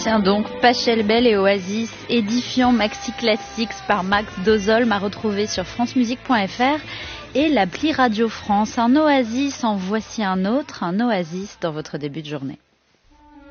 Tiens donc, Pachelbel et Oasis, édifiant maxi classics par Max Dozol, m'a retrouvé sur francemusique.fr et l'appli Radio France. Un oasis, en voici un autre, un oasis dans votre début de journée.